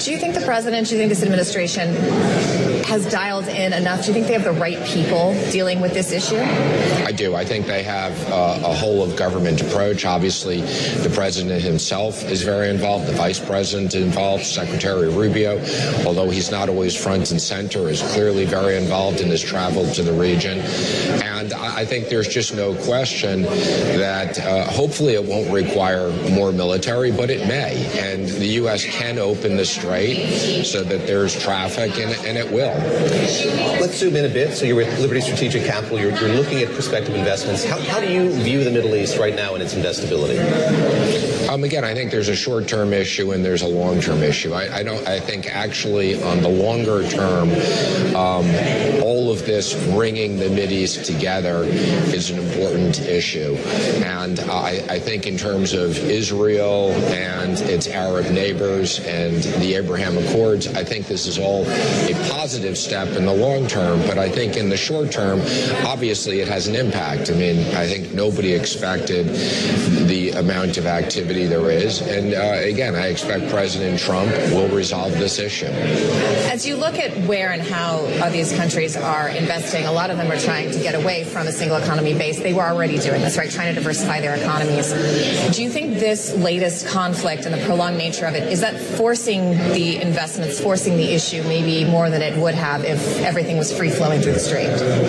Do you think the president, do you think this administration has dialed in enough? Do you think they have the right people dealing with this issue? I do. I think they have a whole of government approach. Obviously, the president himself is very involved. The vice president involved. Secretary Rubio, although he's not always front and center, is clearly very involved in his travel to the region. And I think there's just no question that hopefully it won't require more military, but it may. And the U.S. can open the strait so that there's traffic, and it will. Let's zoom in a bit. So you're with Liberty Strategic Capital. You're looking at prospective investments. How do you view the Middle East right now and its investability? Again, I think there's a short-term issue and there's a long-term issue. I think actually on the longer term, all of this bringing the Mideast together is an important issue. And I think in terms of Israel and its Arab neighbors and the Abraham Accords, I think this is all a positive step in the long term. But I think in the short term, obviously it has an impact. I mean, I think nobody expected the amount of activity there is. And again, I expect President Trump will resolve this issue. As you look at where and how these countries are investing, a lot of them are trying to get away from a single economy base. They were already doing this, right, trying to diversify their economies. Do you think this latest conflict and the prolonged nature of it, is that forcing the investments, forcing the issue maybe more than it would have if everything was free-flowing through the strait?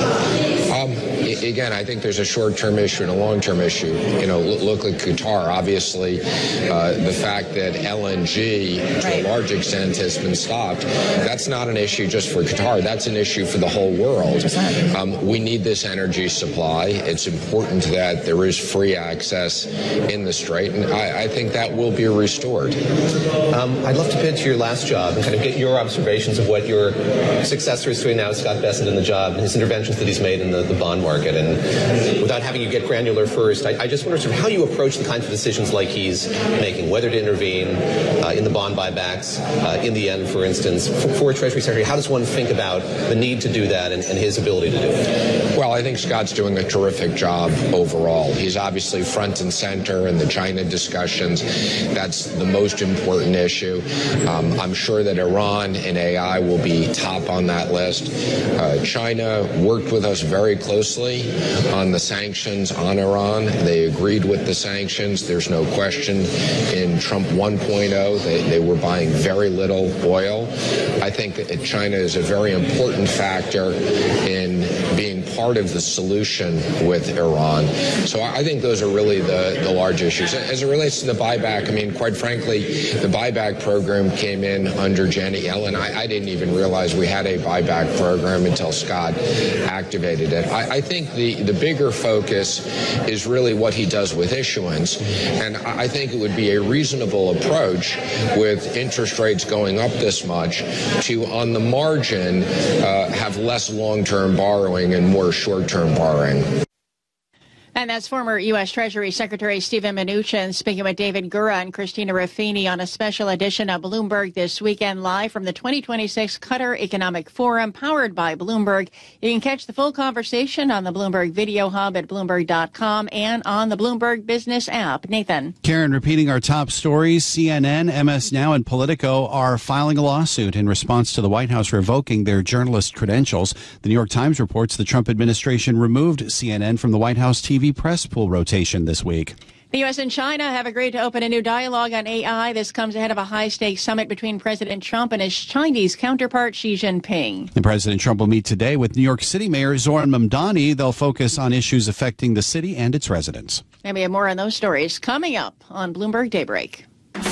Again, I think there's a short-term issue and a long-term issue. You know, look at Qatar. Obviously, the fact that LNG, to a large extent, has been stopped, that's not an issue just for Qatar. That's an issue for the whole world. We need this energy supply. It's important that there is free access in the strait, and I think that will be restored. I'd love to pivot to your last job and kind of get your observations of what your successor is doing now, Scott Bessent, in the job, and his interventions that he's made in the bond market. And without having you get granular first, I just wonder sort of how you approach the kinds of decisions like he's making, whether to intervene in the bond buybacks, in the end, for instance. For Treasury Secretary, how does one think about the need to do that and his ability to do it? Well, I think Scott's doing a terrific job overall. He's obviously front and center in the China discussions. That's the most important issue. I'm sure that Iran and AI will be top on that list. China worked with us very closely on the sanctions on Iran. They agreed with the sanctions. There's no question in Trump 1.0 they were buying very little oil. I think that China is a very important factor in being part of the solution with Iran. So I think those are really the large issues. As it relates to the buyback, I mean, quite frankly, the buyback program came in under Janet Yellen. I didn't even realize we had a buyback program until Scott activated it. I think the bigger focus is really what he does with issuance. And I think it would be a reasonable approach with interest rates going up this much to, on the margin, have less long-term borrowing and more short-term borrowing. And that's former U.S. Treasury Secretary Steven Mnuchin speaking with David Gura and Christina Ruffini on a special edition of Bloomberg This Weekend, live from the 2026 Qatar Economic Forum, powered by Bloomberg. You can catch the full conversation on the Bloomberg Video Hub at Bloomberg.com and on the Bloomberg Business app. Nathan. Karen, repeating our top stories, CNN, MS Now, and Politico are filing a lawsuit in response to the White House revoking their journalist credentials. The New York Times reports the Trump administration removed CNN from the White House TV press pool rotation this week. The U.S. and China have agreed to open a new dialogue on AI. This comes ahead of a high-stakes summit between President Trump and his Chinese counterpart, Xi Jinping. And President Trump will meet today with New York City Mayor Zohran Mamdani. They'll focus on issues affecting the city and its residents. And we have more on those stories coming up on Bloomberg Daybreak.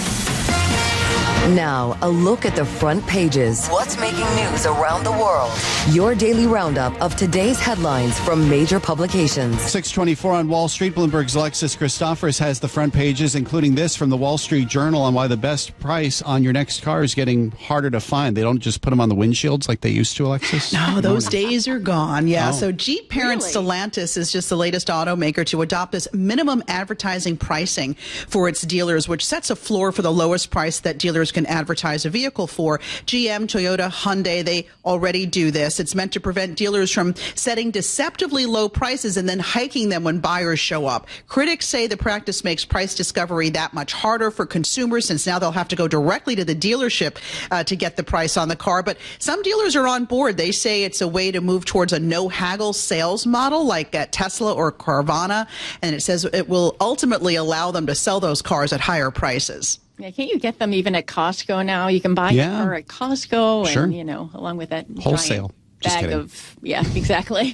Now, a look at the front pages. What's making news around the world? Your daily roundup of today's headlines from major publications. 6:24 on Wall Street. Bloomberg's Alexis Christophorus has the front pages, including this from the Wall Street Journal on why the best price on your next car is getting harder to find. They don't just put them on the windshields like they used to, Alexis? No, those days are gone. Yeah, so Jeep parent Stellantis is just the latest automaker to adopt this minimum advertising pricing for its dealers, which sets a floor for the lowest price that dealers dealers can advertise a vehicle for. GM, Toyota, Hyundai, they already do this. It's meant to prevent dealers from setting deceptively low prices and then hiking them when buyers show up. Critics say the practice makes price discovery that much harder for consumers, since now they'll have to go directly to the dealership to get the price on the car. But some dealers are on board. They say it's a way to move towards a no-haggle sales model like at Tesla or Carvana, and it says it will ultimately allow them to sell those cars at higher prices. Yeah, can't you get them even at Costco now? You can buy a car at Costco, sure. And, along with that wholesale bag of, exactly.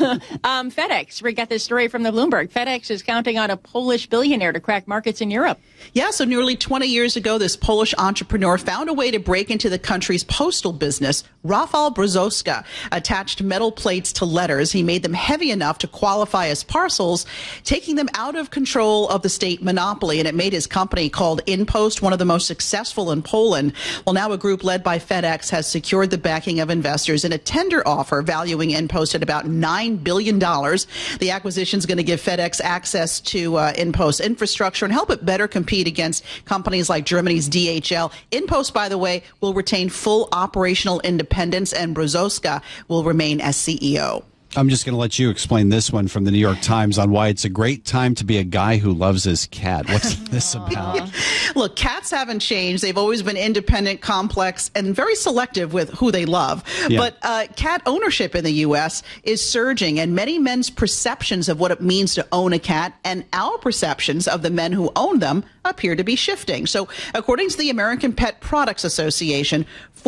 FedEx, we got this story from the Bloomberg. FedEx is counting on a Polish billionaire to crack markets in Europe. Yeah, so nearly 20 years ago, this Polish entrepreneur found a way to break into the country's postal business. Rafał Brzozowska attached metal plates to letters. He made them heavy enough to qualify as parcels, taking them out of control of the state monopoly. And it made his company, called InPost, one of the most successful in Poland. Well, now a group led by FedEx has secured the backing of investors in a tender offer valuing InPost at about $9 billion. The acquisition is going to give FedEx access to InPost infrastructure and help it better compete against companies like Germany's DHL. InPost, by the way, will retain full operational independence, and Brzozowska will remain as CEO. I'm just going to let you explain this one from the New York Times on why it's a great time to be a guy who loves his cat. What's this about? Look, cats haven't changed. They've always been independent, complex, and very selective with who they love. Yeah. But cat ownership in the U.S. is surging, and many men's perceptions of what it means to own a cat and our perceptions of the men who own them appear to be shifting. So according to the American Pet Products Association,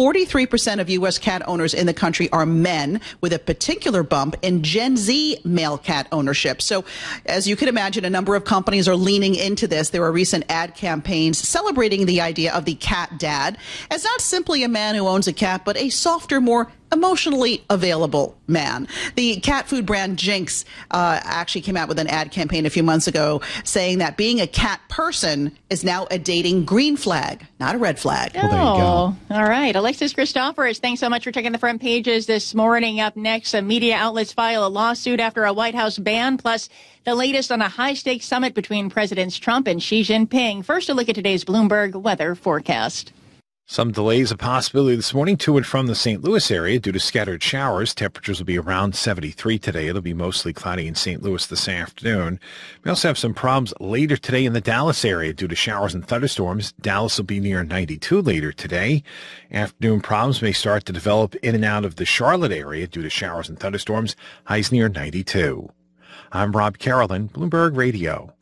43% of U.S. cat owners in the country are men, with a particular bump in Gen Z male cat ownership. So as you can imagine, a number of companies are leaning into this. There are recent ad campaigns celebrating the idea of the cat dad as not simply a man who owns a cat, but a softer, more emotionally available man. The cat food brand Jinx actually came out with an ad campaign a few months ago saying that being a cat person is now a dating green flag, not a red flag. Well, there you go. All right. Alexis Christoforous, thanks so much for checking the front pages this morning. Up next, media outlets file a lawsuit after a White House ban, plus the latest on a high-stakes summit between Presidents Trump and Xi Jinping. First, a look at today's Bloomberg weather forecast. Some delays a possibility this morning to and from the St. Louis area due to scattered showers. Temperatures will be around 73 today. It'll be mostly cloudy in St. Louis this afternoon. We also have some problems later today in the Dallas area due to showers and thunderstorms. Dallas will be near 92 later today. Afternoon problems may start to develop in and out of the Charlotte area due to showers and thunderstorms. Highs near 92. I'm Rob Carolyn, Bloomberg Radio.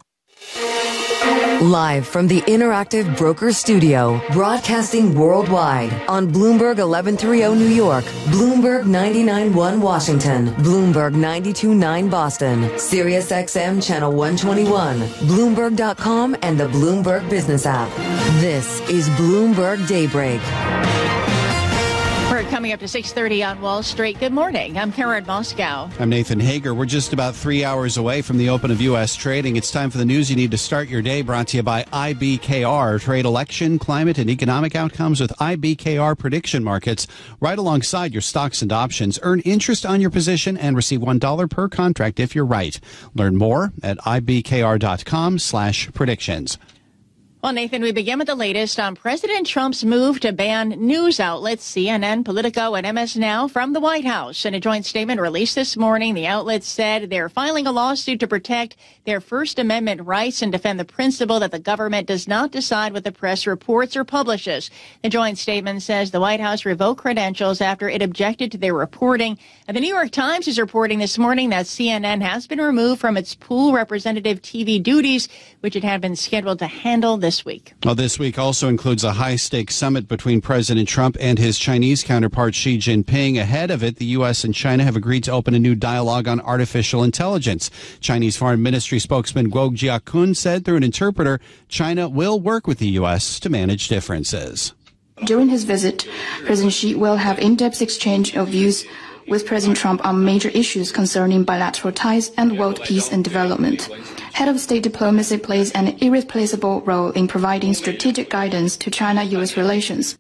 Live from the Interactive Broker Studio, broadcasting worldwide on Bloomberg 1130 New York, Bloomberg 99.1 Washington, Bloomberg 92.9 Boston, Sirius XM Channel 121, Bloomberg.com, and the Bloomberg Business app. This is Bloomberg Daybreak. We're coming up to 6:30 on Wall Street. Good morning. I'm Karen Moscow. I'm Nathan Hager. We're just about 3 hours away from the open of U.S. trading. It's time for the news you need to start your day, brought to you by IBKR. Trade election, climate, and economic outcomes with IBKR prediction markets right alongside your stocks and options. Earn interest on your position and receive $1 per contract if you're right. Learn more at ibkr.com/predictions. Well, Nathan, we begin with the latest on President Trump's move to ban news outlets CNN, Politico, and MS Now from the White House. In a joint statement released this morning, the outlets said they're filing a lawsuit to protect their First Amendment rights and defend the principle that the government does not decide what the press reports or publishes. The joint statement says the White House revoked credentials after it objected to their reporting. And the New York Times is reporting this morning that CNN has been removed from its pool representative TV duties, which it had been scheduled to handle this week. Well, this week also includes a high-stakes summit between President Trump and his Chinese counterpart Xi Jinping. Ahead of it, the U.S. and China have agreed to open a new dialogue on artificial intelligence. Chinese Foreign Ministry spokesman Guo Jiakun said through an interpreter, China will work with the U.S. to manage differences. During his visit, President Xi will have in-depth exchange of views with President Trump on major issues concerning bilateral ties and world peace and development. Head of state diplomacy plays an irreplaceable role in providing strategic guidance to China-U.S. relations.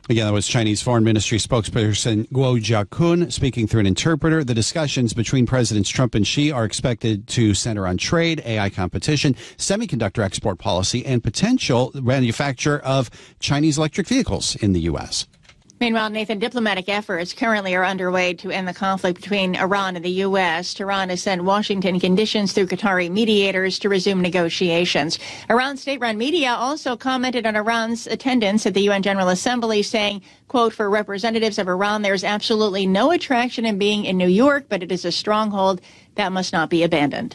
Again, that was Chinese Foreign Ministry spokesperson Guo Jiakun speaking through an interpreter. The discussions between Presidents Trump and Xi are expected to center on trade, AI competition, semiconductor export policy, and potential manufacture of Chinese electric vehicles in the U.S. Meanwhile, Nathan, diplomatic efforts currently are underway to end the conflict between Iran and the U.S. Tehran has sent Washington conditions through Qatari mediators to resume negotiations. Iran's state-run media also commented on Iran's attendance at the UN General Assembly, saying, quote, for representatives of Iran, there's absolutely no attraction in being in New York, but it is a stronghold that must not be abandoned.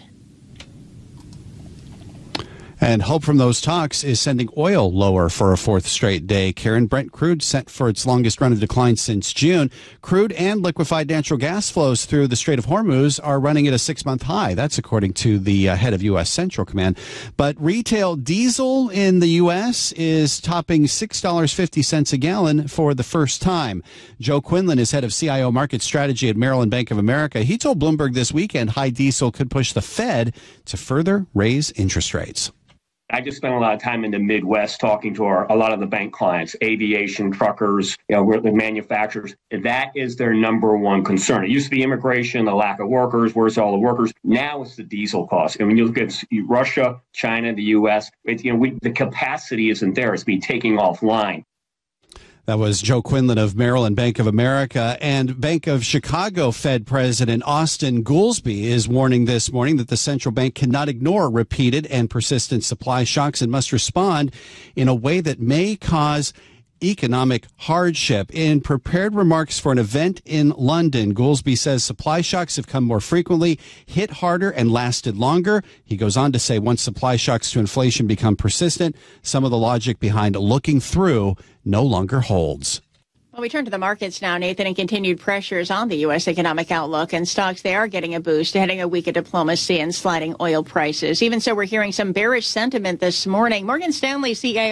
And hope from those talks is sending oil lower for a fourth straight day. Karen, Brent crude set for its longest run of decline since June. Crude and liquefied natural gas flows through the Strait of Hormuz are running at a 6-month high. That's according to the head of U.S. Central Command. But retail diesel in the U.S. is topping $6.50 a gallon for the first time. Joe Quinlan is head of CIO market strategy at Maryland Bank of America. He told Bloomberg this weekend high diesel could push the Fed to further raise interest rates. I just spent a lot of time in the Midwest talking to a lot of the bank clients, aviation, truckers, the manufacturers. That is their number one concern. It used to be immigration, the lack of workers, where's all the workers? Now it's the diesel cost. And when you look at Russia, China, the U.S., the capacity isn't there. It's been taking offline. That was Joe Quinlan of Maryland Bank of America. And Bank of Chicago Fed President Austin Goolsbee is warning this morning that the central bank cannot ignore repeated and persistent supply shocks and must respond in a way that may cause economic hardship. In prepared remarks for an event in London, Goolsbee says supply shocks have come more frequently, hit harder, and lasted longer. He goes on to say once supply shocks to inflation become persistent, some of the logic behind looking through no longer holds. Well, we turn to the markets now, Nathan, and continued pressures on the U.S. economic outlook. And stocks, they are getting a boost, heading a week of diplomacy and sliding oil prices. Even so, we're hearing some bearish sentiment this morning. Morgan Stanley CEO